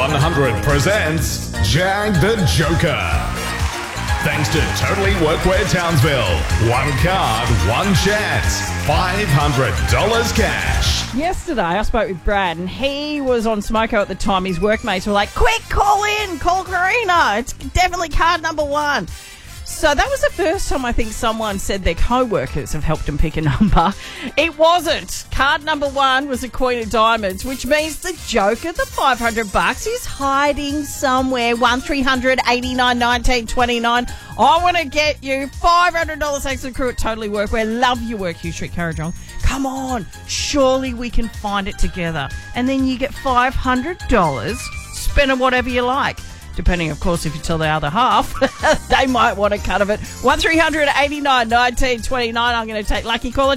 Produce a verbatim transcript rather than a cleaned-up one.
one hundred presents Jag the Joker. Thanks to Totally Workwear Townsville. One card, one chance. five hundred dollars cash. Yesterday, I spoke with Brad, and he was on Smoko at the time. His workmates were like, quick, call in, call Karina. It's definitely card number one. So that was the first time I think someone said their co-workers have helped them pick a number. It wasn't. Card number one was a Queen of Diamonds, which means the Joker, the five hundred bucks, is hiding somewhere. one three hundred eighty-nine nineteen twenty-nine. I want to get you five hundred dollars thanks to the crew at Totally Workwear. Love your work, Hugh Street, Currajong. Come on. Surely we can find it together. And then you get five hundred dollars. Spend it whatever you like. Depending, of course, if you tell the other half, they might want a cut of it. one three hundred eighty-nine nineteen twenty-nine. I'm going to take lucky caller